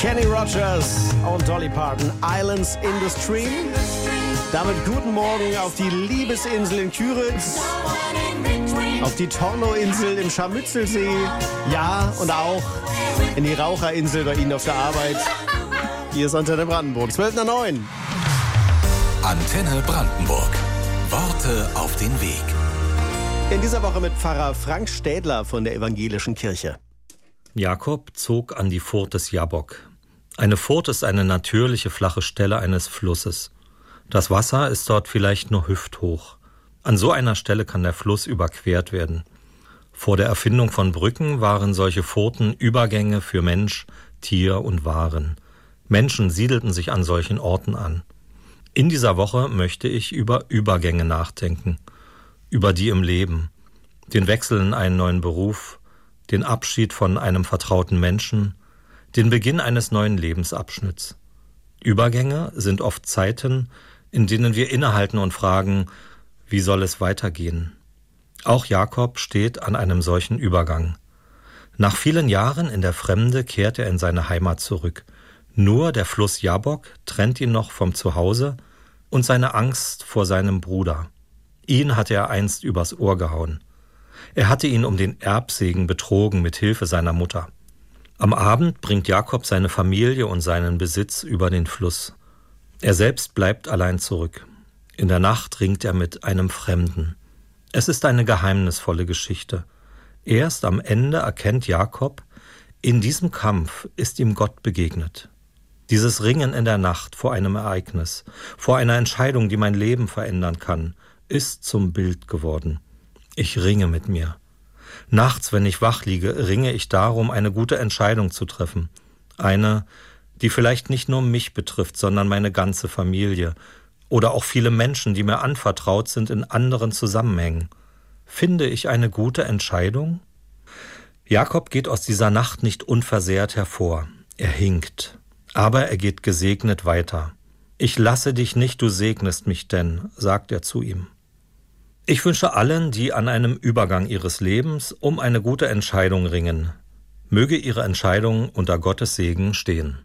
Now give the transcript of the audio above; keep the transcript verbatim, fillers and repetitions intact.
Kenny Rogers und Dolly Parton, Islands in the Stream. Damit guten Morgen auf die Liebesinsel in Küritz, auf die Torno-Insel im Scharmützelsee, ja, und auch in die Raucherinsel bei Ihnen auf der Arbeit. Hier ist Antenne Brandenburg, zwölf nach neun. Antenne Brandenburg. Worte auf den Weg. In dieser Woche mit Pfarrer Frank Städler von der Evangelischen Kirche. Jakob zog an die Furt des Jabbok. Eine Furt ist eine natürliche flache Stelle eines Flusses. Das Wasser ist dort vielleicht nur hüfthoch. An so einer Stelle kann der Fluss überquert werden. Vor der Erfindung von Brücken waren solche Furten Übergänge für Mensch, Tier und Waren. Menschen siedelten sich an solchen Orten an. In dieser Woche möchte ich über Übergänge nachdenken, über die im Leben, den Wechsel in einen neuen Beruf, den Abschied von einem vertrauten Menschen, den Beginn eines neuen Lebensabschnitts. Übergänge sind oft Zeiten, in denen wir innehalten und fragen, wie soll es weitergehen? Auch Jakob steht an einem solchen Übergang. Nach vielen Jahren in der Fremde kehrt er in seine Heimat zurück. Nur der Fluss Jabbok trennt ihn noch vom Zuhause und seine Angst vor seinem Bruder. Ihn hatte er einst übers Ohr gehauen. Er hatte ihn um den Erbsegen betrogen mit Hilfe seiner Mutter. Am Abend bringt Jakob seine Familie und seinen Besitz über den Fluss. Er selbst bleibt allein zurück. In der Nacht ringt er mit einem Fremden. Es ist eine geheimnisvolle Geschichte. Erst am Ende erkennt Jakob, in diesem Kampf ist ihm Gott begegnet. Dieses Ringen in der Nacht vor einem Ereignis, vor einer Entscheidung, die mein Leben verändern kann, ist zum Bild geworden. Ich ringe mit mir. Nachts, wenn ich wach liege, ringe ich darum, eine gute Entscheidung zu treffen. Eine, die vielleicht nicht nur mich betrifft, sondern meine ganze Familie oder auch viele Menschen, die mir anvertraut sind in anderen Zusammenhängen. Finde ich eine gute Entscheidung? Jakob geht aus dieser Nacht nicht unversehrt hervor. Er hinkt, aber er geht gesegnet weiter. Ich lasse dich nicht, du segnest mich denn, sagt er zu ihm. Ich wünsche allen, die an einem Übergang ihres Lebens um eine gute Entscheidung ringen, möge ihre Entscheidung unter Gottes Segen stehen.